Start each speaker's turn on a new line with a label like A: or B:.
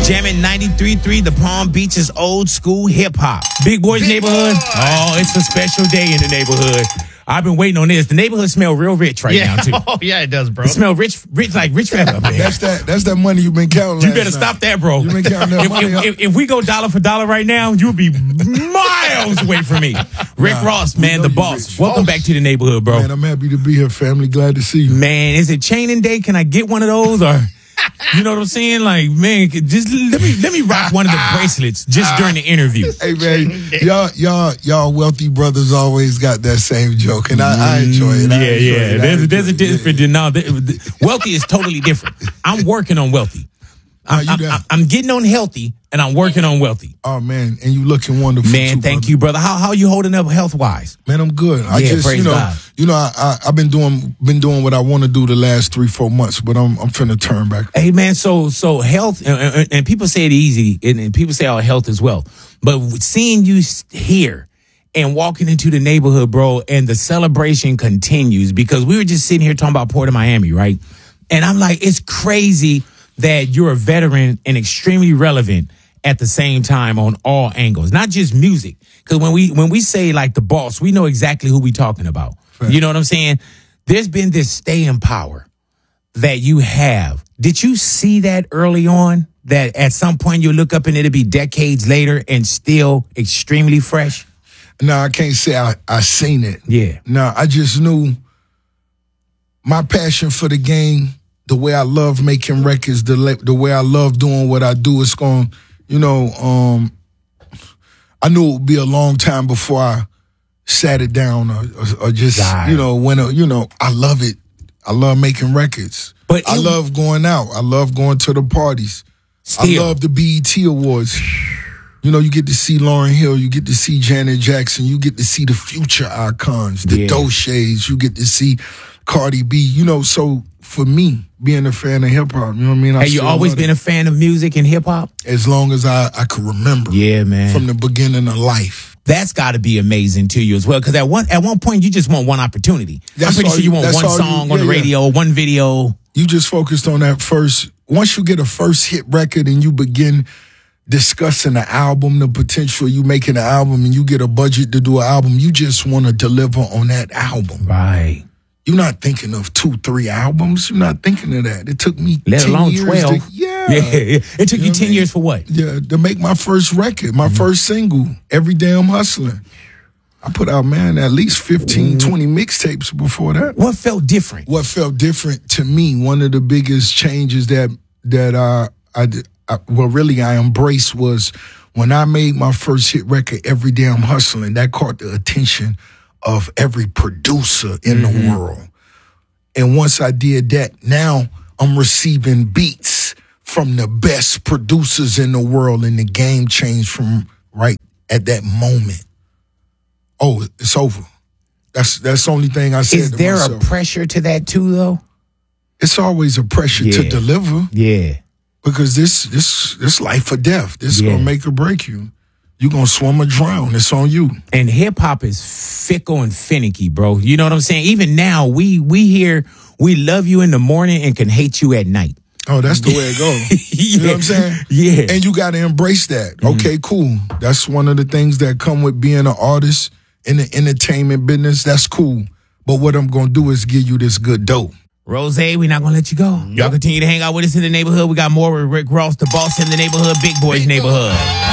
A: Jamming 93.3, the Palm Beaches old school hip hop. Big Boys Neighborhood. Oh, it's a special day in the neighborhood. I've been waiting on this. The neighborhood smell real rich right now, too.
B: Oh, yeah, it does, bro.
A: It smell rich like rich feather, man.
C: That's that money you've been counting.
A: You better stop that, bro.
C: You've been counting that money.
A: If we go dollar for dollar right now, you'll be miles away from me. Rick Ross, man, the boss. Welcome back to the neighborhood, bro.
C: Man, I'm happy to be here, family. Glad to see you.
A: Man, is it chaining day? Can I get one of those? Or you know what I'm saying? Like, man, just let me rock one of the bracelets just during the interview.
C: Hey, man, y'all wealthy brothers always got that same joke, and I enjoy it.
A: There's a different. No, wealthy is totally different. I'm working on wealthy. I'm getting on healthy, and I'm working on wealthy.
C: Oh man, and you looking wonderful,
A: man. Thank you, brother. How are you holding up health wise?
C: Man, I'm good. I just
A: praise God.
C: I've been doing what I want to do the last 3-4 months, but I'm finna turn back.
A: Hey man, so health, and people say it easy, and people say health is wealth, but seeing you here and walking into the neighborhood, bro, and the celebration continues because we were just sitting here talking about Port of Miami, right? And I'm like, it's crazy that you're a veteran and extremely relevant at the same time on all angles, not just music. Because when we say like the boss, we know exactly who we talking about. Right. You know what I'm saying? There's been this staying power that you have. Did you see that early on? That at some point you look up and it'll be decades later and still extremely fresh?
C: No, I can't say I seen it.
A: Yeah.
C: No, I just knew my passion for the game. The way I love making records, the way I love doing what I do, it's going, I knew it would be a long time before I sat it down or just, I love it. I love making records. But I love going out. I love going to the parties. Still. I love the BET Awards. You get to see Lauryn Hill. You get to see Janet Jackson. You get to see the future icons, the Doeches. You get to see Cardi B. So for me, being a fan of hip hop, you know what I mean?
A: Have you always been a fan of music and hip hop?
C: As long as I could remember.
A: Yeah, man.
C: From the beginning of life.
A: That's got to be amazing to you as well. Because at one point, you just want one opportunity. I'm pretty sure you want one song on the radio, one video.
C: You just focused on that first. Once you get a first hit record and you begin discussing the album, the potential you making an album, and you get a budget to do an album, you just want to deliver on that album.
A: Right.
C: You're not thinking of 2-3 albums. You're not thinking of that. It took me
A: let
C: 10
A: alone
C: years
A: 12.
C: Yeah.
A: It took you 10 years for what?
C: Yeah, to make my first record, my first single, Every Damn Hustling. I put out, at least 15, 20 mixtapes before that.
A: What felt different?
C: What felt different to me, one of the biggest changes that I embraced was when I made my first hit record, Every Damn Hustling. That caught the attention of every producer in the world. And once I did that, now I'm receiving beats from the best producers in the world, and the game changed from right at that moment. Oh, it's over. That's the only thing I said.
A: Is there a pressure to that too, though?
C: It's always a pressure to deliver.
A: Yeah.
C: Because this life or death. This is gonna make or break you. You're going to swim or drown. It's on you.
A: And hip-hop is fickle and finicky, bro. You know what I'm saying? Even now, we hear we love you in the morning and can hate you at night.
C: Oh, that's the way it goes. You know what I'm saying?
A: Yeah.
C: And you got to embrace that. Okay, cool. That's one of the things that come with being an artist in the entertainment business. That's cool. But what I'm going to do is give you this good dope.
A: Rose, we're not going to let you go. Y'all continue to hang out with us in the neighborhood. We got more with Rick Ross, the boss in the neighborhood, Big Boys Neighborhood.